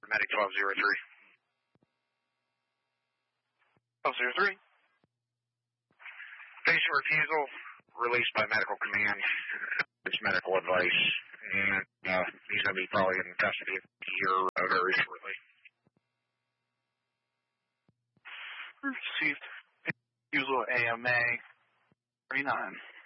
Medic 1203. 1203. Patient refusal released by medical command. It's medical advice, and he's going to be probably in custody here very shortly. Received refusal AMA 39.